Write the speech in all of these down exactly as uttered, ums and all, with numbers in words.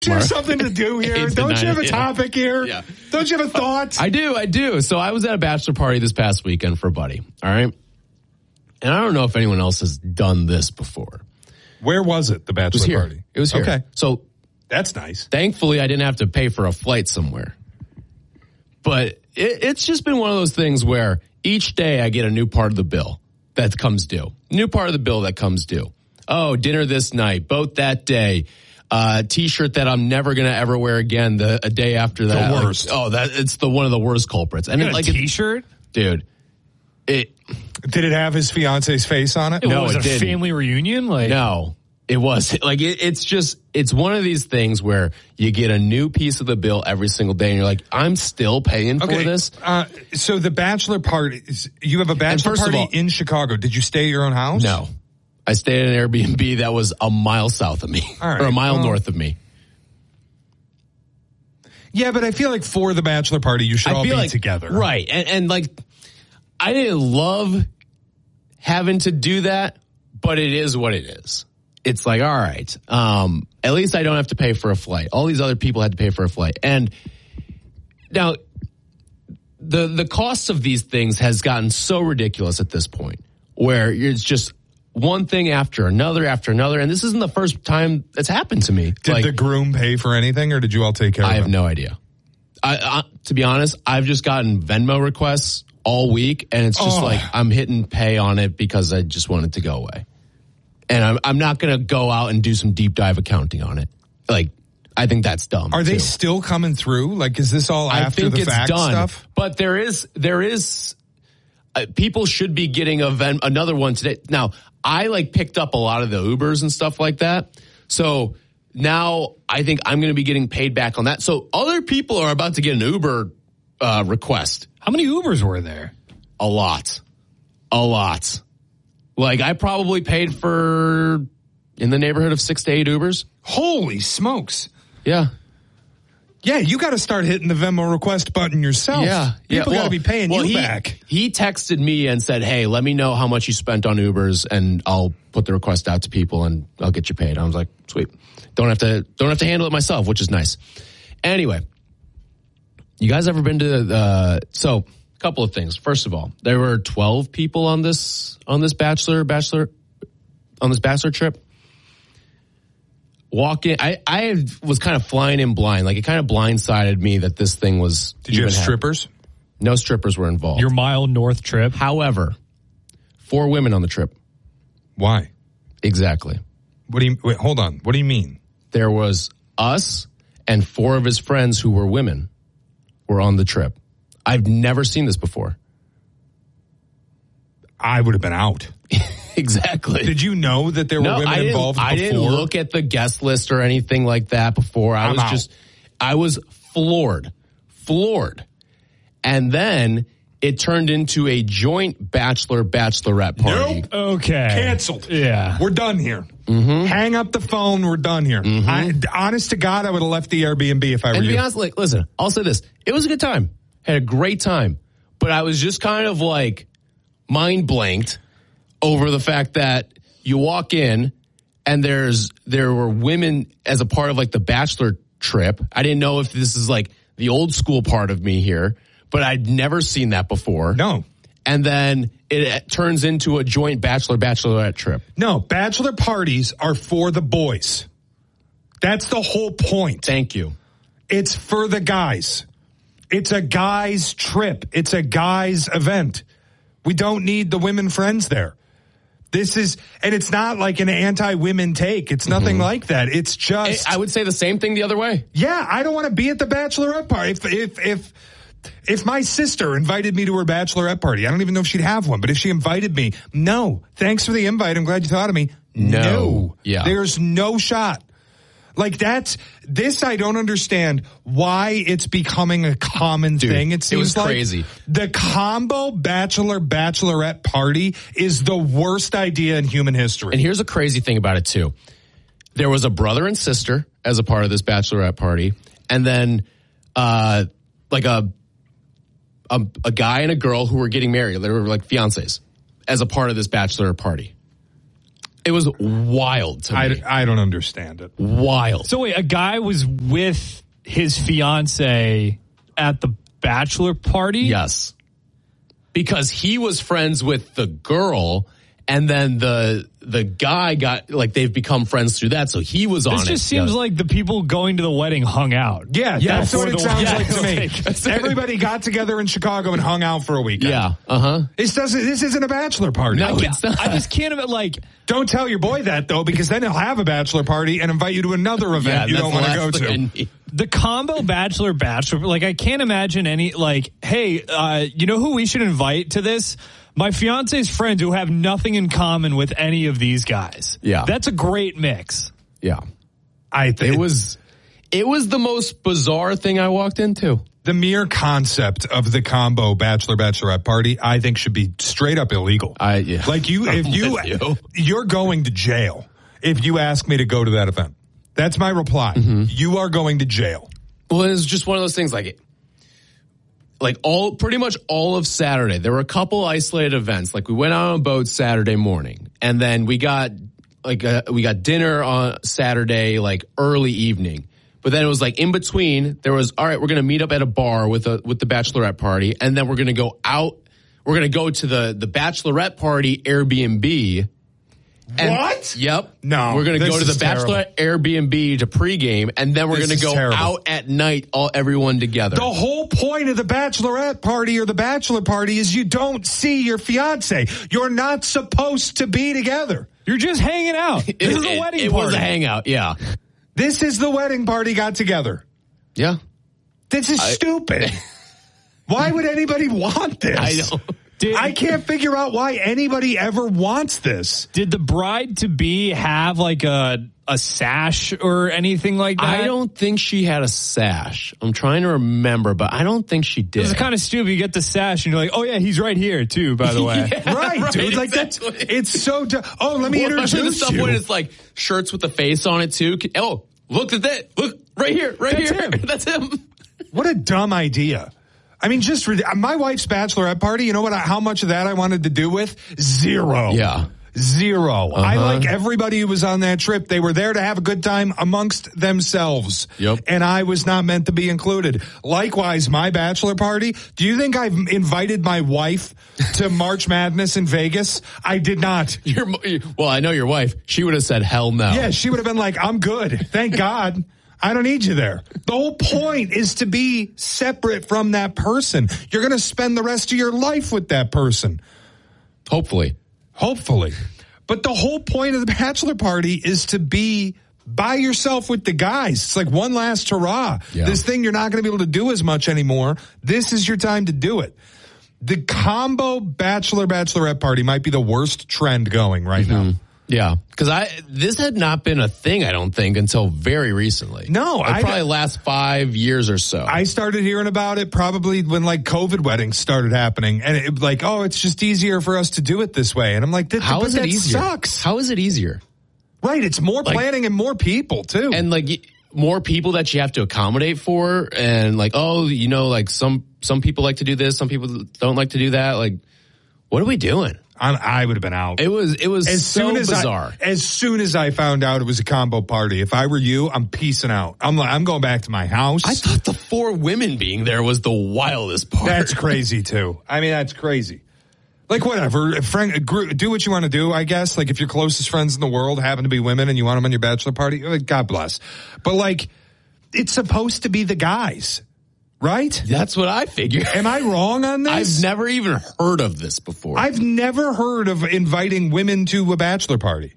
Do you have something to do here? Don't you have a topic here? Yeah. Don't you have a thought? I do, I do. So I was at a bachelor party this past weekend for a buddy, all right? And I don't know if anyone else has done this before. Where was it, the bachelor It was here. party? It was here. Okay. So that's nice. Thankfully, I didn't have to pay for a flight somewhere. But it, it's just been one of those things where each day I get a new part of the bill that comes due. New part of the bill that comes due. Oh, dinner this night, boat that day, uh, T-shirt that I'm never going to ever wear again the a day after that. The worst. Like, oh, that it's the one of the worst culprits. And You it, got like a T-shirt? It, dude, it. Did it have his fiance's face on it? It No, was it a didn't. family reunion? Like, No, it was like it, it's just it's one of these things where you get a new piece of the bill every single day, and you're like, I'm still paying Okay. for this. Uh, so the bachelor party, you have a bachelor first of party all- in Chicago. Did you stay at your own house? No, I stayed at an Airbnb that was a mile south of me, All right, or a mile well- north of me. Yeah, but I feel like for the bachelor party, you should I all feel be like together. right? And, and like, I didn't love having to do that, but it is what it is. It's like, all right, um, at least I don't have to pay for a flight. All these other people had to pay for a flight. And now the, the cost of these things has gotten so ridiculous at this point where it's just one thing after another after another. And this isn't the first time that's happened to me. Did Like, the groom pay for anything, or did you all take care I of have it? no idea. I, I, to be honest, I've just gotten Venmo requests all week, and it's just Oh. like I'm hitting pay on it because I just want it to go away. And I'm, I'm not going to go out and do some deep dive accounting on it. Like, I think that's dumb. Are they too. still coming through? Like, is this all I after think the it's fact done. stuff? But there is, there is, uh, people should be getting a Ven- another one today. Now, I like picked up a lot of the Ubers and stuff like that. So now I think I'm going to be getting paid back on that. So other people are about to get an Uber uh, request. how many Ubers were there? A lot. A lot. Like I probably paid for in the neighborhood of six to eight Ubers. Holy smokes. Yeah. Yeah, you got to start hitting the Venmo request button yourself. Yeah. People yeah. got to be paying well, you he, back. He texted me and said, hey, let me know how much you spent on Ubers and I'll put the request out to people and I'll get you paid. I was like, sweet. Don't have to, don't have to handle it myself, which is nice. Anyway, you guys ever been to the, uh, so a couple of things. First of all, there were twelve people on this, on this bachelor, bachelor, on this bachelor trip. Walk in, I, I was kind of flying in blind. Like it kind of blindsided me that this thing was. Did you have even happening. strippers? No strippers were involved. Your mile north trip? However, four women on the trip. Why? Exactly. What do you, wait, hold on. What do you mean? There was us and four of his friends who were women were on the trip. I've never seen this before. I would have been out. Exactly. Did you know that there were no, women I didn't, involved I before? didn't look at the guest list or anything like that before. I I'm was out. just, I was floored, floored. And then it turned into a joint bachelor bachelorette party. Nope. Okay. Canceled. Yeah. We're done here. Mm-hmm. Hang up the phone. We're done here. Mm-hmm. I, honest to God, I would have left the Airbnb if I were And to you. be honest, like, listen, I'll say this. It was a good time. Had a great time. But I was just kind of like mind blanked over the fact that you walk in and there's, there were women as a part of like the bachelor trip. I didn't know if this is like the old school part of me here, but I'd never seen that before. No. And then it, it turns into a joint bachelor bachelorette trip. No, bachelor parties are for the boys. That's the whole point. Thank you. It's for the guys. It's a guy's trip. It's a guy's event. We don't need the women friends there. This is, and it's not like an anti-women take. It's nothing Mm-hmm. like that. It's just. I would say the same thing the other way. Yeah, I don't want to be at the bachelorette party. If, if, if, if my sister invited me to her bachelorette party, I don't even know if she'd have one, but if she invited me, no. Thanks for the invite. I'm glad you thought of me. No. No. Yeah. There's no shot. Like that's, this I don't understand why it's becoming a common Dude, thing. It it seems was like crazy. the combo bachelor bachelorette party is the worst idea in human history. And here's a crazy thing about it too. There was a brother and sister as a part of this bachelorette party, and then uh like a a, a guy and a girl who were getting married. They were like fiancés as a part of this bachelor party. It was wild to me. I, I don't understand it. Wild. So wait, a guy was with his fiance at the bachelor party? Yes. Because he was friends with the girl, and then the the guy got, like, they've become friends through that, so he was on it. This just seems yeah. like the people going to the wedding hung out. Yeah, Yeah, that's what before it the- sounds yeah, like to me. like- Everybody got together in Chicago and hung out for a weekend. Yeah, uh-huh. This doesn't. This isn't a bachelor party. No, Yeah, it's not. I just can't even, like, Don't tell your boy that, though, because then he'll have a bachelor party and invite you to another event Yeah, you that's don't the want to last go thing I to. need. the combo bachelor bachelor, like, I can't imagine any, like, hey, uh, you know who we should invite to this? My fiance's friends who have nothing in common with any of these guys. Yeah. That's a great mix. Yeah. I think It was it was the most bizarre thing I walked into. the mere concept of the combo bachelor bachelorette party. I think should be straight up illegal. I yeah. Like you, if I'm you, with you. you're going to jail if you ask me to go to that event. That's my reply. Mm-hmm. You are going to jail. Well, it's just one of those things, like, like all, pretty much all of Saturday, there were a couple isolated events. Like, we went out on a boat Saturday morning, and then we got, like, uh, we got dinner on Saturday, like, early evening. But then it was like in between, there was, all right, we're going to meet up at a bar with a, with the bachelorette party, and then we're going to go out, we're going to go to the, the bachelorette party Airbnb. And, What? Yep. No, We're going to this go to the is terrible. Bachelorette Airbnb to pregame, and then we're This going is to go terrible. out at night, all everyone together. The whole point of the bachelorette party or the bachelor party is you don't see your fiance. You're not supposed to be together. You're just hanging out. This It- is a it- wedding It party. was a hangout, yeah. This is the wedding party got together. Yeah. This is stupid. Why would anybody want this? I know. Did, I can't figure out why anybody ever wants this. did the bride to be have like a a sash or anything like that? I don't think she had a sash. I'm trying to remember, but I don't think she did. It's kind of stupid. You get the sash and you're like, oh yeah, he's right here too. By the way, Yeah, Right, dude. Like that's exactly. it's so. Du- oh, let me Well, introduce remember the stuff you. when it's like shirts with the face on it too. Oh, look at that! Look right here, right That's here. him. That's him. What a dumb idea. I mean, just re- my wife's bachelorette party. You know what? I, how much of that I wanted to do with? Zero. Yeah. Zero. I Uh-huh. like everybody who was on that trip. They were there to have a good time amongst themselves. Yep. And I was not meant to be included. Likewise, my bachelor party. Do you think I've invited my wife to March Madness in Vegas? I did not. Your, well, I know your wife. She would have said, "Hell no." Yeah, she would have been like, I'm good. Thank God. I don't need you there. The whole point is to be separate from that person. You're going to spend the rest of your life with that person. Hopefully. Hopefully. But the whole point of the bachelor party is to be by yourself with the guys. It's like one last hurrah. Yeah. This thing you're not going to be able to do as much anymore. This is your time to do it. The combo bachelor bachelorette party might be the worst trend going right now. Yeah, because I this had not been a thing, I don't think, until very recently. No, like I- probably last five years or so. I started hearing about it probably when like COVID weddings started happening, and it like, oh, it's just easier for us to do it this way. And I'm like, that, How but is it that easier? sucks. How is it easier? Right, it's more Like- planning and more people too. And like y- more people that you have to accommodate for, and like, oh, you know, like some some people like to do this, some people don't like to do that. Like, what are we doing? I'm, I would have been out. It was it was as so soon as bizarre. I, as soon as I found out it was a combo party, if I were you, I'm peacing out. I'm like, I'm going back to my house. I thought the four women being there was the wildest part. That's crazy too. I mean, that's crazy. Like whatever, friend, gr- do what you want to do. I guess. Like if your closest friends in the world happen to be women and you want them on your bachelor party, like, God bless. But like, it's supposed to be the guys, right? That's what I figured. Am I wrong on this? I've never even heard of this before. I've never heard of inviting women to a bachelor party.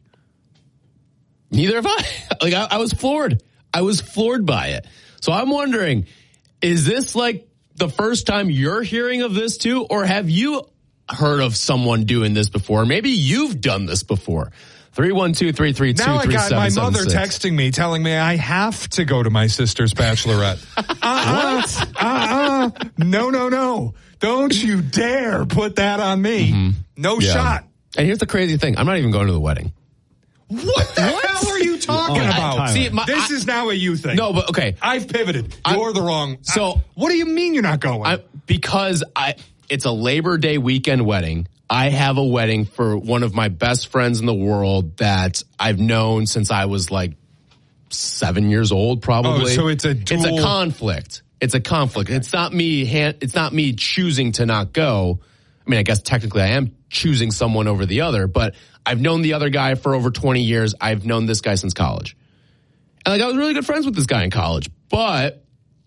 Neither have I. Like I, I was floored. I was floored by it. So I'm wondering, is this like the first time you're hearing of this too, or have you heard of someone doing this before? Maybe you've done this before. three one two, three three two, Now I three got my seven seven mother six. texting me telling me I have to go to my sister's bachelorette. uh-uh, uh-uh. No, no, no. Don't you dare put that on me. Mm-hmm. No Yeah. shot. And here's the crazy thing. I'm not even going to the wedding. What the hell are you talking Oh, about? Tyler. See, my- this I- is now a you thing. No, but okay. I've pivoted. I- You're the wrong. So- I- what do you mean you're not going? I, because I, it's a Labor Day weekend wedding. I have a wedding for one of my best friends in the world that I've known since I was like seven years old, probably. Oh, so it's a dual- It's a conflict. It's a conflict. It's not me. It's not me choosing to not go. I mean, I guess technically I am choosing someone over the other, but I've known the other guy for over twenty years. I've known this guy since college. And like I was really good friends with this guy in college, but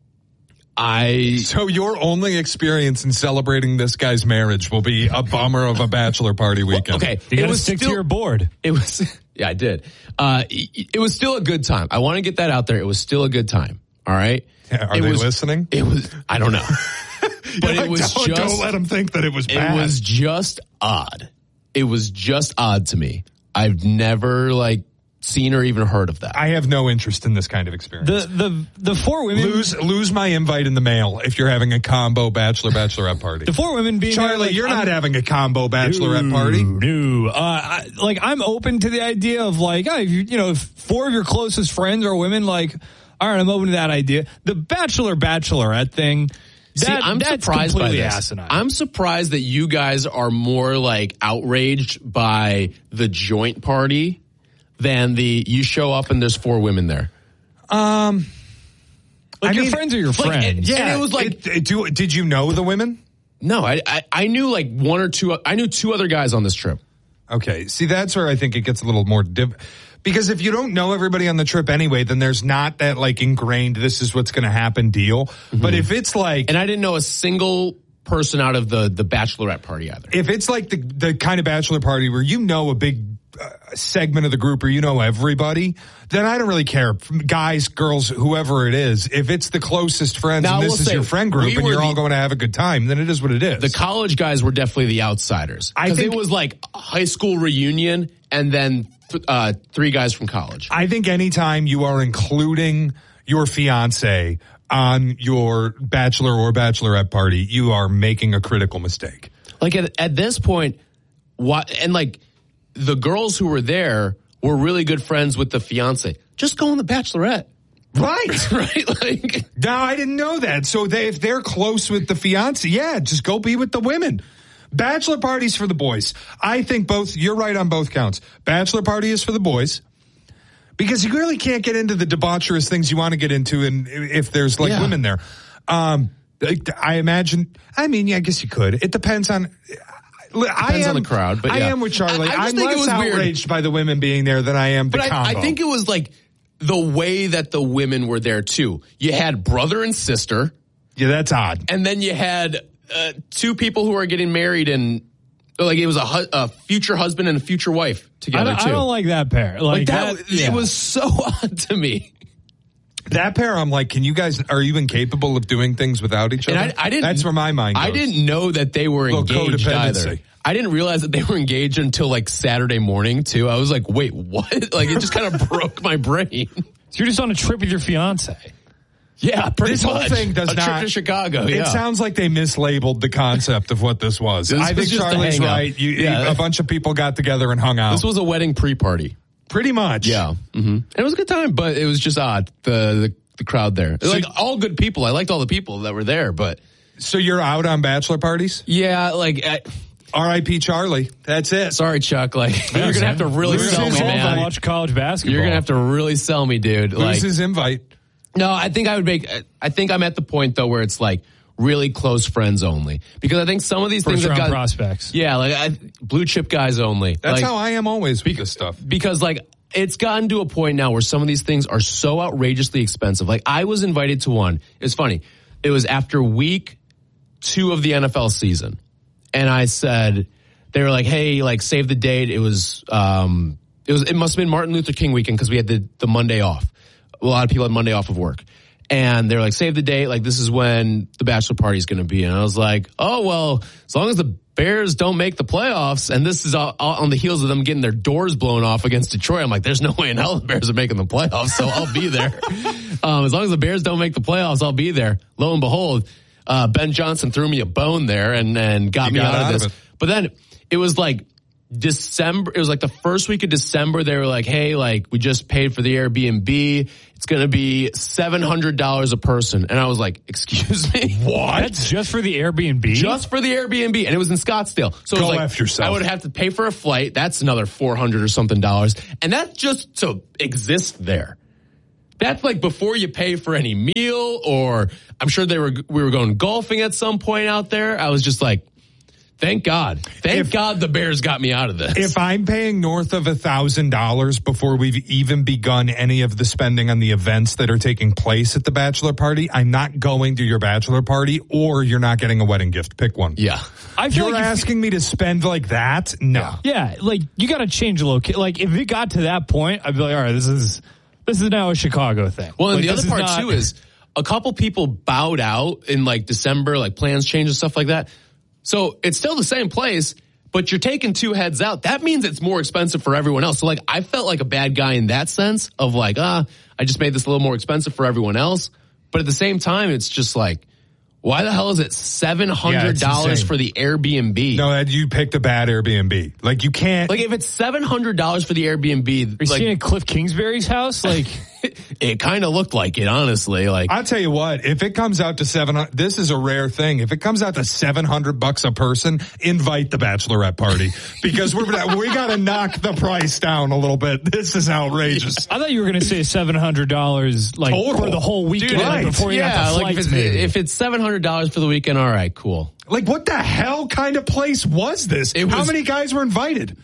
I... So your only experience in celebrating this guy's marriage will be a bummer of a bachelor party weekend. Okay. You got to was stick still, to your board. It was, yeah, I did. Uh, it, it was still a good time. I want to get that out there. It was still a good time. All right. Are it they was, listening? It was, I don't know. But like, it was don't, just, don't let them think that it was bad. It was just odd. It was just odd to me. I've never like seen or even heard of that. I have no interest in this kind of experience. The the the four women lose lose my invite in the mail if you're having a combo bachelor bachelorette party. The four women being Charlie, there, like, you're I'm, not having a combo bachelorette no, party. No, uh, I, like I'm open to the idea of like, oh, if you, you know, if four of your closest friends are women, like, all right, I'm open to that idea. The bachelor bachelorette thing. That, See, I'm that's surprised by completely this. asinine. I'm surprised that you guys are more like outraged by the joint party than the you show up and there's four women there. Um, like I your mean, friends are your like, friends. yeah, and it was like, it, it, do, did you know the women? No, I, I I knew like one or two. I knew two other guys on this trip. Okay, see, that's where I think it gets a little more div- because if you don't know everybody on the trip anyway, then there's not that like ingrained this is what's going to happen deal. Mm-hmm. But if it's like, and I didn't know a single person out of the the bachelorette party either. If it's like the the kind of bachelor party where you know a big uh, segment of the group or you know everybody, then I don't really care. Guys, girls, whoever it is, if it's the closest friends Now, and I this will is say, your friend group we and were you're all the- going to have a good time, then it is what it is. The college guys were definitely the outsiders. I Because think- it was like a high school reunion and then th- uh, three guys from college. I think anytime you are including your fiance on your bachelor or bachelorette party, you are making a critical mistake. Like at, at this point, what and like the girls who were there were really good friends with the fiance. Just go on the bachelorette. Right. Right? Like, No, I didn't know that. So they, if they're close with the fiance, yeah, just go be with the women. Bachelor parties for the boys. I think both, you're right on both counts. Bachelor party is for the boys. Because you really can't get into the debaucherous things you want to get into and if there's like Yeah. women there. Um, I imagine, I mean, yeah, I guess you could. It depends on, I Depends am, on the crowd, but I yeah. am with Charlie. I- I just I'm think it less was weird. outraged by the women being there than I am the but I, combo. I think it was like the way that the women were there too. You had brother and sister, yeah, that's odd. and then you had uh, two people who are getting married, and like it was a, hu- a future husband and a future wife I together don't, too. I don't like that pair. Like, Like that, that yeah. it was so odd to me. That pair, I'm like, can you guys, are you incapable of doing things without each other? And I, I didn't. That's where my mind goes. I didn't know that they were Little engaged codependency. either. I didn't realize that they were engaged until like Saturday morning too. I was like, wait, what? Like it just kind of broke my brain. So you're just on a trip with your fiance. Yeah, pretty This whole much. thing does a not. trip to Chicago. It Yeah. sounds like they mislabeled the concept of what this was. This I was think just a Charlie's hang-up. right. You, Yeah. A bunch of people got together and hung out. This was a wedding pre-party. pretty much. Yeah, mm-hmm. And it was a good time, but it was just odd the the, the crowd there. So- Like all good people. I liked all the people that were there, but So you're out on bachelor parties? yeah, like. I, R I P Charlie. That's it. Sorry, Chuck. Like you're gonna have to really Lose sell his me, invite. man. Watch college basketball. You're gonna have to really sell me, dude. Lose Like, his invite. no, I think I would make. I think I'm at the point though where it's like really close friends only, because I think some of these First things have round got prospects. Yeah, like I, blue chip guys only. That's like, how I am always with this stuff. because like it's gotten to a point now where some of these things are so outrageously expensive. Like I was invited to one. It's funny. It was after week two of the N F L season, and I said they were like, "Hey, like save the date." It was um, it was it must have been Martin Luther King weekend because we had the the Monday off. A lot of people had Monday off of work. And they're like, save the date. Like, this is when the bachelor party is going to be. And I was like, oh, well, as long as the Bears don't make the playoffs, and this is all, all on the heels of them getting their doors blown off against Detroit. I'm like, there's no way in hell the Bears are making the playoffs, so I'll be there. um, as long as the Bears don't make the playoffs, I'll be there. Lo and behold, uh, Ben Johnson threw me a bone there and, and got You me got out, out of of this. it. But then it was like December, it was like the first week of December, they were like, hey, like, we just paid for the Airbnb. It's going to be seven hundred dollars a person. And I was like, excuse me? What? That's just for the Airbnb? Just for the Airbnb. And it was in Scottsdale. So Go it was like, F yourself. I would have to pay for a flight. That's another four hundred or something dollars. And that's just to exist there. That's like before you pay for any meal, or I'm sure they were, we were going golfing at some point out there. I was just like, thank God. Thank if, God the Bears got me out of this. If I'm paying north of a thousand dollars before we've even begun any of the spending on the events that are taking place at the bachelor party, I'm not going to your bachelor party, or you're not getting a wedding gift. Pick one. Yeah. I feel you're like asking me to spend like that? No. Yeah, like you got to change the location. Like if it got to that point, I'd be like, all right, this is this is now a Chicago thing. Well, and like, the other part not- too is a couple people bowed out in like December, like plans changed and stuff like that. So it's still the same place, but you're taking two heads out. That means it's more expensive for everyone else. So like I felt like a bad guy in that sense of like, ah, I just made this a little more expensive for everyone else. But at the same time, it's just like, why the hell is it seven hundred dollars yeah, for the Airbnb? No, you picked a bad Airbnb. Like you can't. Like if it's seven hundred dollars for the Airbnb. Are you like, seeing at Cliff Kingsbury's house? Like it kind of looked like it, honestly. Like I'll tell you what, if it comes out to seven, this is a rare thing. If it comes out to seven hundred bucks a person, invite the bachelorette party because we're we got to knock the price down a little bit. This is outrageous. I thought you were going to say seven hundred dollars like Total. for the whole weekend. Dude, right. Before you yeah, got the like flights, if it's, maybe. if it's seven hundred dollars for the weekend, all right, cool. Like what the hell kind of place was this? It How was- many guys were invited?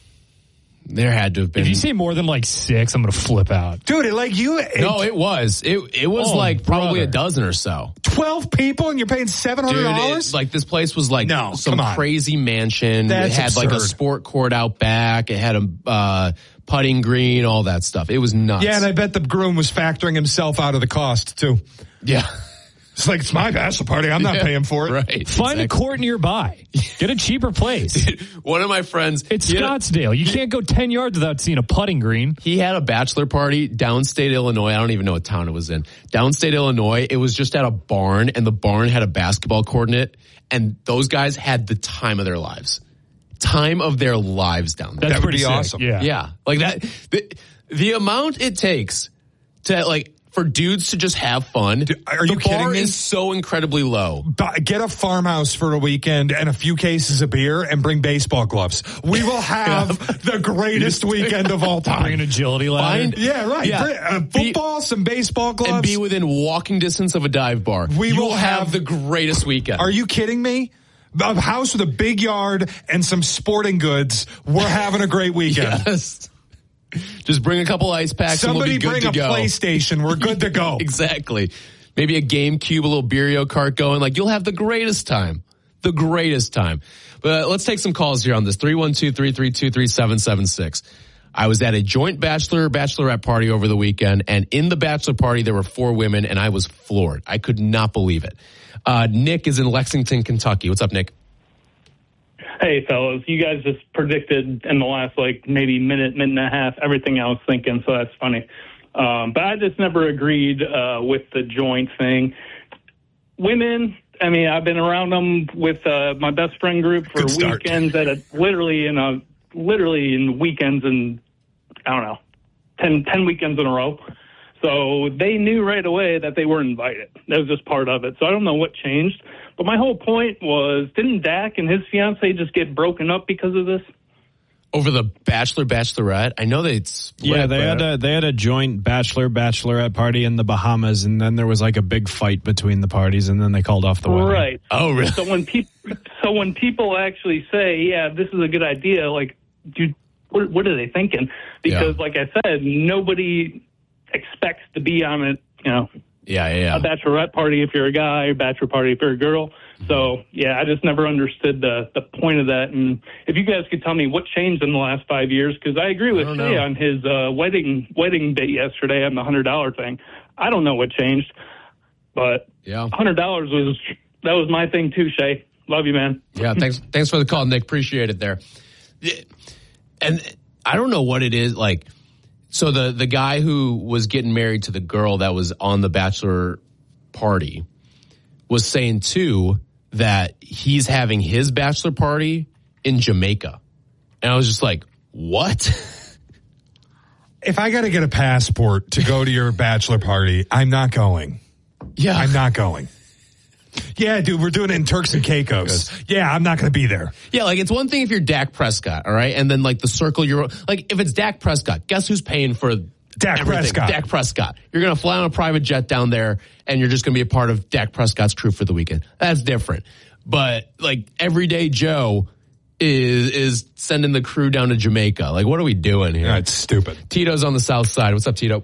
There had to have been. If you say more than like six, I'm going to flip out. Dude, it, like you, it, No, it was. It it was Oh, like probably brother. a dozen or so. twelve people and you're paying seven hundred Dude, dollars? it, like this place was like No, some come on. crazy mansion. That's it had like a absurd. sport court out back. It had a uh, putting green, all that stuff. It was nuts. Yeah, and I bet the groom was factoring himself out of the cost too. yeah. It's like, it's my bachelor party. I'm not Yeah, paying for it. Right. Find exactly. a court nearby. Get a cheaper place. One of my friends. It's he had a- Scottsdale. You can't go ten yards without seeing a putting green. He had a bachelor party downstate Illinois. I don't even know what town it was in. Downstate Illinois. It was just at a barn, and the barn had a basketball court in it, and those guys had the time of their lives. Time of their lives down there. That's That would pretty be sick. awesome. Yeah. Yeah. Like that. The, the amount it takes to like for dudes to just have fun. Dude, are you the kidding bar me? is so incredibly low. Bu- Get a farmhouse for a weekend and a few cases of beer and bring baseball gloves. We will have the greatest weekend of all Bring an time. agility ladder. Find- Yeah, right. Yeah. Bring, uh, Be- football, some baseball gloves. And be within walking distance of a dive bar. We you will will have, have- the greatest weekend. Are you kidding me? A house with a big yard and some sporting goods. We're having a great weekend. Yes. Just bring a couple ice packs Somebody and we'll be bring good a to go. PlayStation. We're good to go. Exactly. Maybe a GameCube, a little Beerio cart going. Like, you'll have the greatest time. The greatest time. But let's take some calls here on this. three one two, three three two, three seven seven six. I was at a joint bachelor, bachelorette party over the weekend, and in the bachelor party, there were four women, and I was floored. I could not believe it. Uh, Nick is in Lexington, Kentucky. What's up, Nick? Hey, fellas, you guys just predicted in the last, like, maybe minute, minute and a half, everything I was thinking, so that's funny. Um, but I just never agreed uh, with the joint thing. Women, I mean, I've been around them with uh, my best friend group for Good start. weekends at a, literally in a, literally in weekends and, I don't know, ten, ten weekends in a row. So they knew right away that they were invited. That was just part of it. So I don't know what changed. But my whole point was, didn't Dak and his fiance just get broken up because of this? Over the bachelor, bachelorette? I know they split. Yeah, they but- had a they had a joint bachelor bachelorette party in the Bahamas, and then there was like a big fight between the parties, and then they called off the wedding. Right. Oh, really? So when people, so when people actually say, "Yeah, this is a good idea," like, dude, what, what are they thinking? Because, Yeah. like I said, nobody expects to be on it. You know, Yeah, yeah, yeah. a bachelorette party if you're a guy, a bachelor party if you're a girl. So, yeah, I just never understood the the point of that. And if you guys could tell me what changed in the last five years, because I agree with don't Shay know. on his uh, wedding wedding bit yesterday on the hundred dollar thing. I don't know what changed, but Yeah. hundred dollars was that was my thing too, Shay. Love you, man. Yeah, thanks thanks for the call, Nick. Appreciate it there. Yeah. And I don't know what it is like. So the the guy who was getting married to the girl that was on the bachelor party was saying too that he's having his bachelor party in Jamaica. And I was just like, what? If I got to get a passport to go to your bachelor party, I'm not going. Yeah. I'm not going. Yeah, dude, we're doing it in Turks and Caicos. Yeah, I'm not going to be there. Yeah, like it's one thing if you're Dak Prescott, all right? And then like the circle you're, like if it's Dak Prescott, guess who's paying for Dak everything? Prescott. Dak Prescott. You're going to fly on a private jet down there and you're just going to be a part of Dak Prescott's crew for the weekend. That's different. But like everyday Joe is is sending the crew down to Jamaica. Like what are we doing here? That's stupid. Tito's on the south side. What's up, Tito?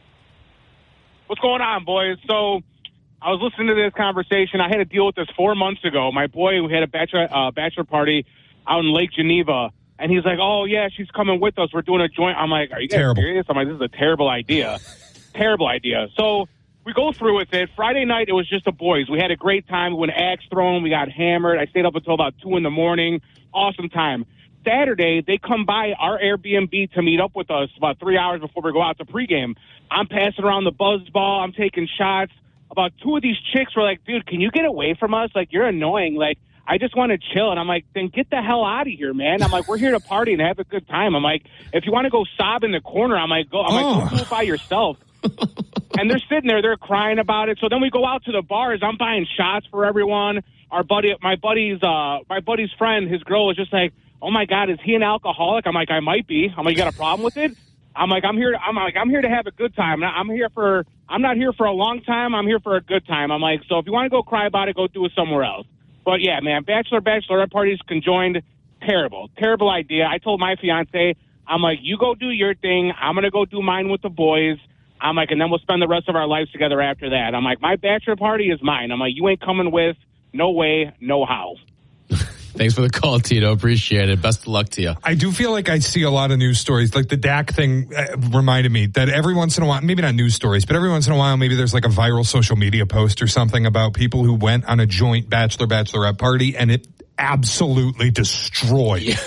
What's going on, boys? So I was listening to this conversation. I had to deal with this four months ago. My boy we had a bachelor uh, bachelor party out in Lake Geneva, and he's like, "Oh yeah, she's coming with us. We're doing a joint." I'm like, "Are you guys Terrible. serious?" I'm like, "This is a terrible idea, terrible idea." So we go through with it. Friday night it was just the boys. We had a great time. We went axe throwing. We got hammered. I stayed up until about two in the morning. Awesome time. Saturday they come by our Airbnb to meet up with us about three hours before we go out to pregame. I'm passing around the buzz ball. I'm taking shots. About two of these chicks were like, dude, can you get away from us? Like, you're annoying. Like, I just want to chill. And I'm like, then get the hell out of here, man. I'm like, we're here to party and have a good time. I'm like, if you want to go sob in the corner, I'm like, go. I'm Oh. like, go do it by yourself. And they're sitting there, they're crying about it. So then we go out to the bars. I'm buying shots for everyone. Our buddy, my buddy's, uh, my buddy's friend, his girl was just like, oh my God, is he an alcoholic? I'm like, I might be. I'm like, you got a problem with it? I'm like, I'm here. I'm like, I'm here to have a good time. I'm here for. I'm not here for a long time. I'm here for a good time. I'm like, so if you want to go cry about it, go do it somewhere else. But yeah, man, bachelor, bachelorette parties conjoined, terrible, terrible idea. I told my fiance, I'm like, you go do your thing. I'm gonna go do mine with the boys. I'm like, and then we'll spend the rest of our lives together after that. I'm like, my bachelor party is mine. I'm like, you ain't coming with. No way, no how. Thanks for the call, Tito. Appreciate it. Best of luck to you. I do feel like I see a lot of news stories. Like the Dak thing uh, reminded me that every once in a while, maybe not news stories, but every once in a while, maybe there's like a viral social media post or something about people who went on a joint bachelor bachelorette party and it absolutely destroyed Yeah.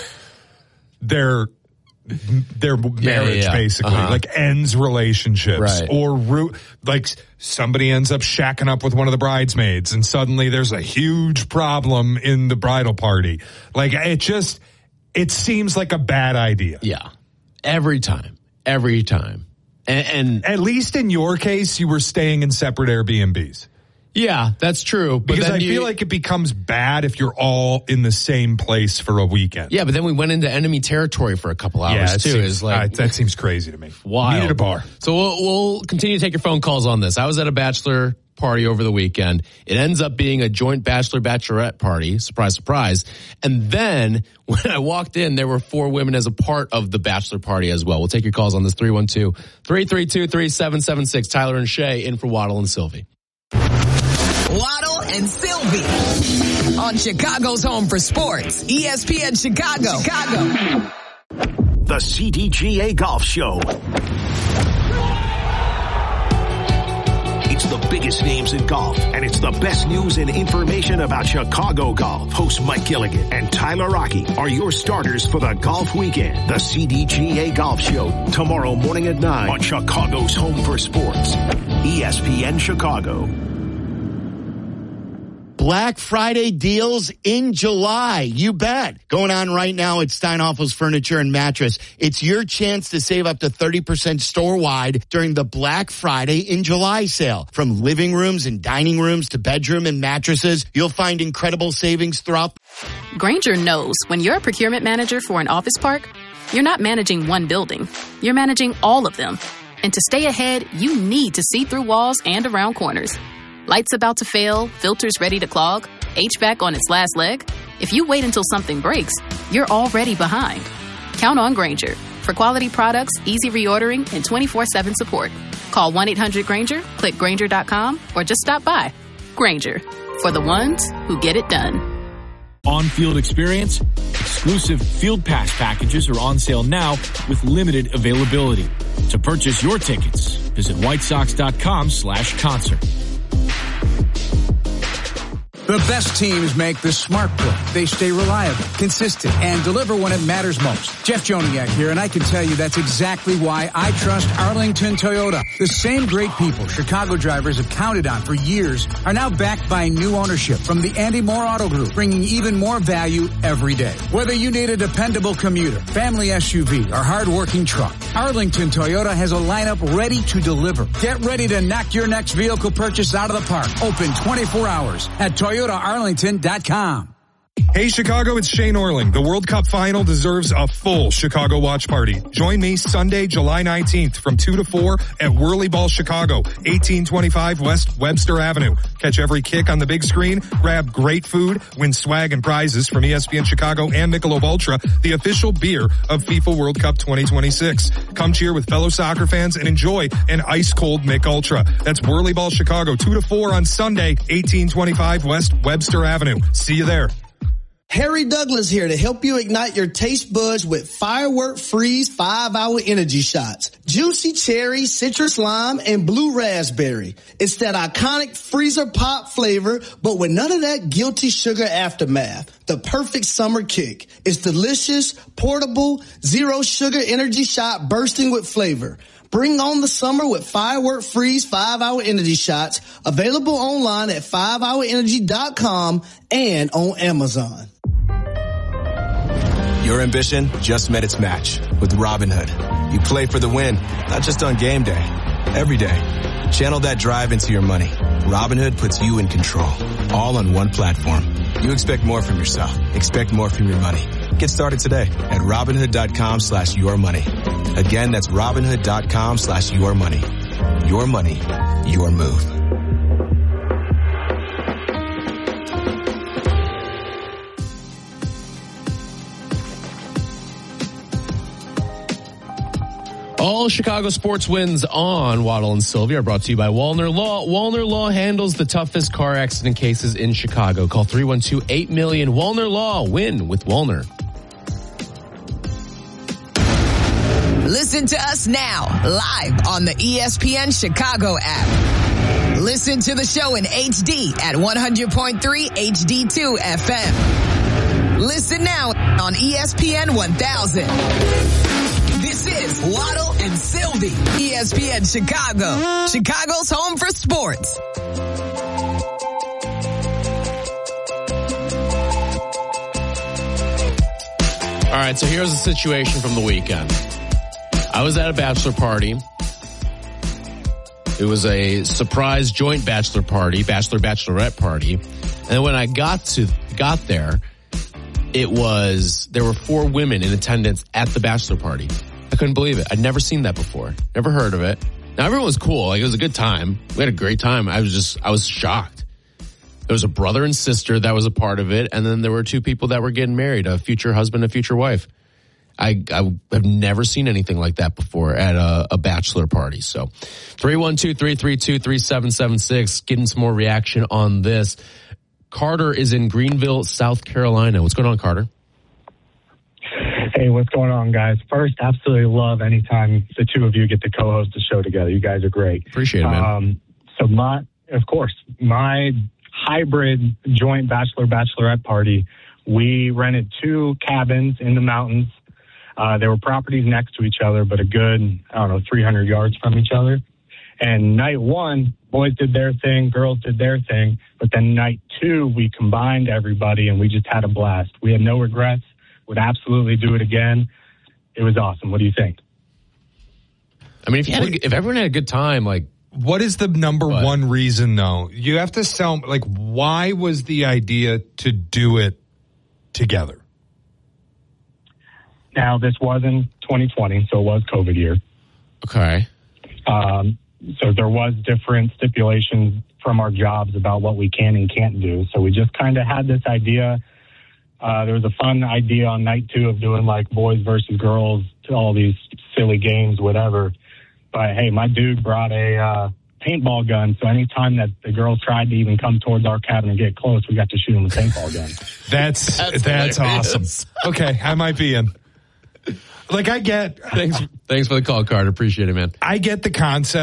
their their marriage, yeah. basically. Uh-huh. Like ends relationships Right. or root, like somebody ends up shacking up with one of the bridesmaids and suddenly there's a huge problem in the bridal party. Like it just, it seems like a bad idea. Yeah. Every time. Every time. And, and At least in your case, you were staying in separate Airbnbs. yeah, that's true. But Because then I you, feel like it becomes bad if you're all in the same place for a weekend. yeah, but then we went into enemy territory for a couple hours it too. seems- Is like uh, that seems crazy to me. wild. Needed a bar. So we'll, we'll continue to take your phone calls on this. I was at a bachelor party over the weekend. It ends up being a joint bachelor bachelorette party. Surprise, surprise. And then when I walked in, there were four women as a part of the bachelor party as well. We'll take your calls on this three one two, three three two, three seven seven six. Tyler and Shay in for Waddle and Sylvie. Waddle and Sylvie on Chicago's home for sports, E S P N Chicago. Chicago. The C D G A Golf Show. It's the biggest names in golf, and it's the best news and information about Chicago golf. Hosts Mike Gilligan and Tyler Rocky are your starters for the golf weekend. The C D G A Golf Show, tomorrow morning at nine on Chicago's home for sports, E S P N Chicago. Black Friday deals in July. You bet. Going on right now at Steinhoffel's Furniture and Mattress. It's your chance to save up to thirty percent store-wide during the Black Friday in July sale. From living rooms and dining rooms to bedroom and mattresses, you'll find incredible savings throughout. Grainger knows when you're a procurement manager for an office park, you're not managing one building. You're managing all of them. And to stay ahead, you need to see through walls and around corners. Lights about to fail, filters ready to clog, H V A C on its last leg. If you wait until something breaks, you're already behind. Count on Grainger for quality products, easy reordering, and twenty-four seven support. Call one eight hundred Grainger, click Grainger dot com, or just stop by. Grainger, for the ones who get it done. On-field experience? Exclusive Field Pass packages are on sale now with limited availability. To purchase your tickets, visit white sox dot com slash concert. The best teams make the smart play. They stay reliable, consistent, and deliver when it matters most. Jeff Joniak here, and I can tell you that's exactly why I trust Arlington Toyota. The same great people Chicago drivers have counted on for years are now backed by new ownership from the Andy Moore Auto Group, bringing even more value every day. Whether you need a dependable commuter, family S U V, or hard-working truck, Arlington Toyota has a lineup ready to deliver. Get ready to knock your next vehicle purchase out of the park. Open twenty-four hours at Toyota Arlington dot com. Hey Chicago, it's Shane Orling. The World Cup final deserves a full Chicago watch party. Join me Sunday, July nineteenth from two to four at Whirly Ball Chicago, eighteen twenty-five West Webster Avenue. Catch every kick on the big screen, grab great food, win swag and prizes from E S P N Chicago and Michelob Ultra, the official beer of FIFA World Cup twenty twenty-six. Come cheer with fellow soccer fans and enjoy an ice-cold Mich Ultra. That's Whirly Ball Chicago, two to four on Sunday, eighteen twenty-five West Webster Avenue. See you there. Harry Douglas here to help you ignite your taste buds with Firework Freeze five hour energy shots. Juicy cherry, citrus lime, and blue raspberry. It's that iconic freezer pop flavor, but with none of that guilty sugar aftermath. The perfect summer kick. It's delicious, portable, zero sugar energy shot bursting with flavor. Bring on the summer with Firework Freeze five hour energy shots. Available online at five hour energy dot com and on Amazon. Your ambition just met its match with Robinhood. You play for the win, not just on game day, every day. Channel that drive into your money. Robinhood puts you in control, all on one platform. You expect more from yourself. Expect more from your money. Get started today at Robinhood.com slash your money. Again, that's Robinhood.com slash your money. Your money, your move. All Chicago sports wins on Waddle and Sylvia are brought to you by Walner Law. Walner Law handles the toughest car accident cases in Chicago. Call three one two, eight million. Walner Law. Win with Walner. Listen to us now, live on the E S P N Chicago app. Listen to the show in H D at one hundred point three H D two F M. Listen now on E S P N one thousand. This is Waddle and Sylvie, E S P N Chicago, Chicago's home for sports. All right, so here's the situation from the weekend. I was at a bachelor party. It was a surprise joint bachelor party, bachelor bachelorette party. And when I got to got there, it was there were four women in attendance at the bachelor party. I couldn't believe it. I'd never seen that before. Never heard of it. Now everyone was cool. Like it was a good time. We had a great time. I was just I was shocked. There was a brother and sister that was a part of it, and then there were two people that were getting married, a future husband and a future wife. I, I have never seen anything like that before at a, a bachelor party. So three one two, three three two, three seven seven six, getting some more reaction on this. Carter is in Greenville, South Carolina. What's going on, Carter? Hey, what's going on, guys? First, absolutely love anytime the two of you get to co-host the show together. You guys are great. Appreciate it, man. Um, so my, of course, my hybrid joint bachelor-bachelorette party, we rented two cabins in the mountains. Uh, there were properties next to each other, but a good, I don't know, three hundred yards from each other. And night one, boys did their thing, girls did their thing. But then night two, we combined everybody and we just had a blast. We had no regrets. Would absolutely do it again. It was awesome. What do you think? I mean, if you had a, if everyone had a good time, like, what is the number what? one reason though? You have to sell, like, why was the idea to do it together? Now, this was in twenty twenty, so it was COVID year. Okay. Um, so there was different stipulations from our jobs about what we can and can't do. So we just kind of had this idea. Uh, there was a fun idea on night two of doing like boys versus girls, all these silly games, whatever. But hey, my dude brought a uh, paintball gun. So anytime that the girls tried to even come towards our cabin and get close, we got to shoot them with a paintball gun. That's, that's, that's awesome. Okay. I might be in. Like I get, thanks, thanks for the call, Carter. Appreciate it, man. I get the concept,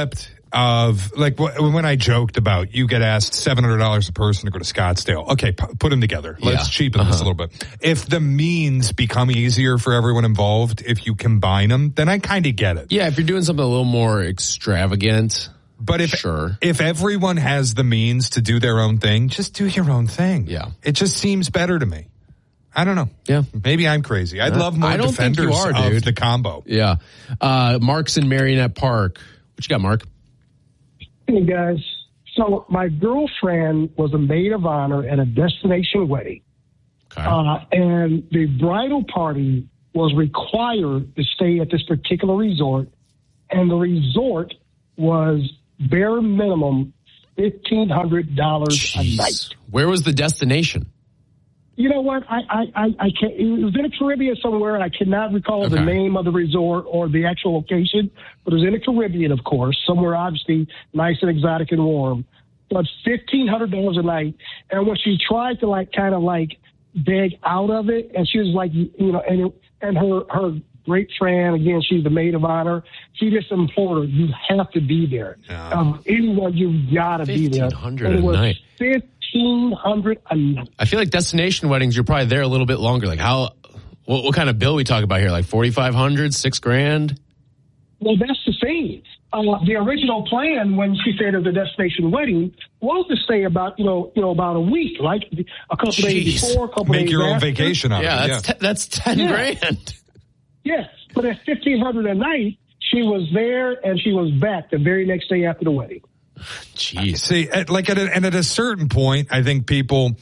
of like wh- when I joked about you get asked seven hundred dollars a person to go to Scottsdale. Okay, p- put them together. Let's Yeah. cheapen Uh-huh. this a little bit. If the means become easier for everyone involved, if you combine them, then I kind of get it. Yeah, if you're doing something a little more extravagant. But if sure. if everyone has the means to do their own thing, just do your own thing. Yeah. It just seems better to me. I don't know. Yeah. Maybe I'm crazy. I'd love more I don't think defenders you are, of dude. the combo. Yeah. Uh, Mark's in Marionette Park. What you got, Mark? Hey, guys. So my girlfriend was a maid of honor at a destination wedding. Okay. Uh, and the bridal party was required to stay at this particular resort. And the resort was bare minimum fifteen hundred dollars a night. Where was the destination? You know what? I, I, I, I can't. It was in the Caribbean somewhere, and I cannot recall the Okay. name of the resort or the actual location. But it was in the Caribbean, of course, somewhere obviously nice and exotic and warm. But fifteen hundred dollars a night, and when she tried to like kind of like beg out of it, and she was like, you know, and it, and her her great friend, again, she's the maid of honor. She just implored her, you have to be there. Um, anyone, you've got to be there. fifteen hundred And it a was night. fifteen hundred a night. I feel like destination weddings, you're probably there a little bit longer. Like how, what, what kind of bill we talk about here? Like forty-five hundred, six grand? Well, that's the thing. Uh, the original plan, when she said of the destination wedding, was to stay about you know you know about a week, like a couple days Jeez. before, a couple Make days your own after. vacation out Yeah, of it. that's, te- that's ten Yeah. grand. Yes, but at fifteen hundred a night, she was there and she was back the very next day after the wedding. Jeez. See, at, like at a, and at a certain point, I think people,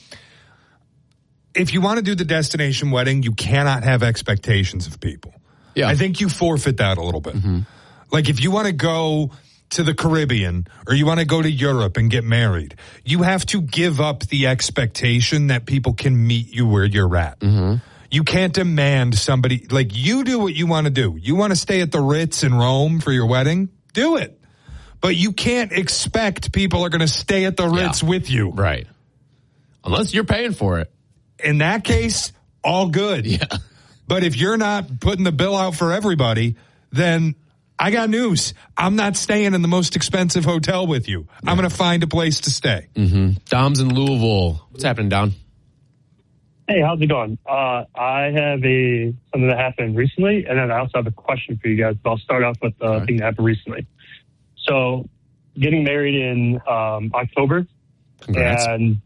if you want to do the destination wedding, you cannot have expectations of people. Yeah. I think you forfeit that a little bit. Mm-hmm. Like if you want to go to the Caribbean or you want to go to Europe and get married, you have to give up the expectation that people can meet you where you're at. Mm-hmm. You can't demand somebody, like you do what you want to do. You want to stay at the Ritz in Rome for your wedding? Do it. But you can't expect people are going to stay at the Ritz Yeah. with you. Right. Unless you're paying for it. In that case, all good. Yeah. But if you're not putting the bill out for everybody, then I got news. I'm not staying in the most expensive hotel with you. Yeah. I'm going to find a place to stay. Mm-hmm. Dom's in Louisville. What's happening, Dom? Hey, how's it going? Uh, I have a something that happened recently, and then I also have a question for you guys. But I'll start off with the uh, thing that happened recently. So, getting married in um, October, Congrats. and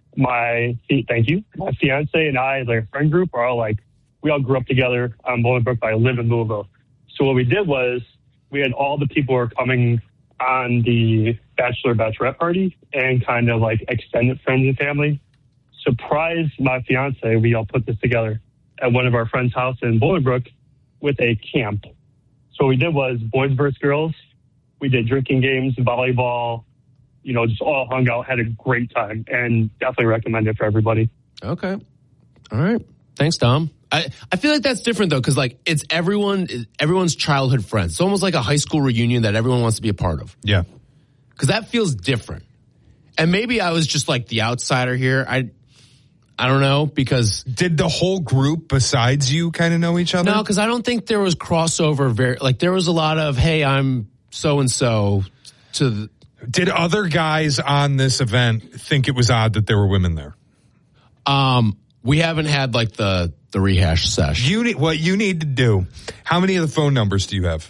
my thank you, my fiance and I, like a friend group, are all like we all grew up together on Bolingbrook, but I live in Louisville. So what we did was we had all the people who were coming on the bachelor bachelorette party and kind of like extended friends and family. Surprised my fiance, we all put this together at one of our friends' house in Bolingbrook with a camp. So what we did was boys versus girls. We did drinking games, volleyball, you know, just all hung out, had a great time, and definitely recommend it for everybody. Okay. All right. Thanks, Dom. I, I feel like that's different though, because like it's everyone, everyone's childhood friends. It's almost like a high school reunion that everyone wants to be a part of. Yeah. Because that feels different. And maybe I was just like the outsider here. I, I don't know, because did the whole group besides you kind of know each other? No, because I don't think there was crossover. Very like there was a lot of hey, I'm so and so. To the, did other guys on this event think it was odd that there were women there? Um, we haven't had like the the rehash sesh. You need what you need to do. How many of the phone numbers do you have?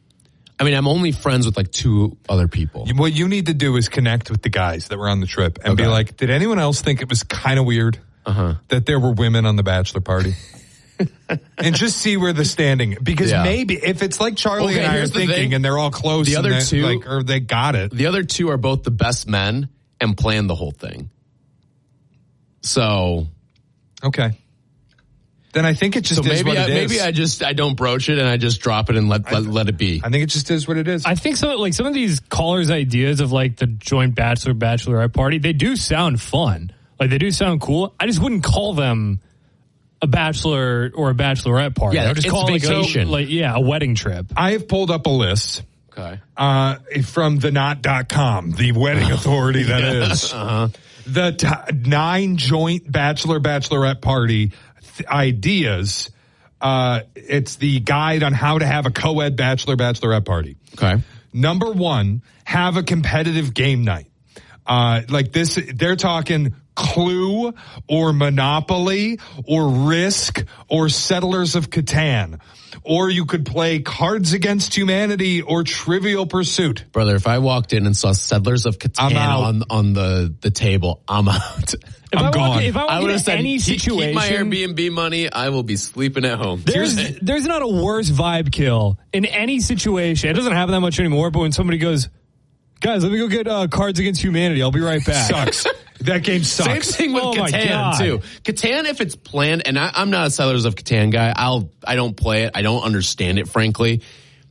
I mean, I'm only friends with like two other people. What you need to do is connect with the guys that were on the trip and Okay. be like, did anyone else think it was kind of weird uh-huh. that there were women on the bachelor party? And just see where the standing, because Yeah. maybe if it's like Charlie Okay, and I are here's the thinking thing. and they're all close, The and other they- two- like, or they got it. The other two are both the best men and planned the whole thing. So, okay. Then I think it just so is maybe what I, it is. maybe I just I don't broach it and I just drop it and let let, let it be. I think it just is what it is. I think some like some of these callers' ideas of like the joint bachelor bachelorette party, they do sound fun. Like they do sound cool. I just wouldn't call them a bachelor or a bachelorette party. Yeah, I would just it's call it vacation. like, a, like yeah, a wedding trip. I have pulled up a list. Okay. Uh, from the knot dot com, the wedding authority that Yeah. is. Uh-huh. The t- nine joint bachelor bachelorette party th- ideas. Uh, it's the guide on how to have a co-ed bachelor bachelorette party. Okay. Number one, have a competitive game night. Uh, like this, they're talking Clue or Monopoly or Risk or Settlers of Catan. Or you could play Cards Against Humanity or Trivial Pursuit. Brother, if I walked in and saw Settlers of Catan on, on the, the table, I'm out. If I'm I gone. Walk, if I walk I would into have said, any keep, situation, keep my Airbnb money. I will be sleeping at home. There's, there's not a worse vibe kill in any situation. It doesn't happen that much anymore, but when somebody goes, guys, let me go get uh, Cards Against Humanity. I'll be right back. Sucks. That game sucks. Same thing with Oh my Catan, God. too. Catan, if it's planned, and I, I'm not a Settlers of Catan guy. I'll, I don't play it. I don't understand it, frankly.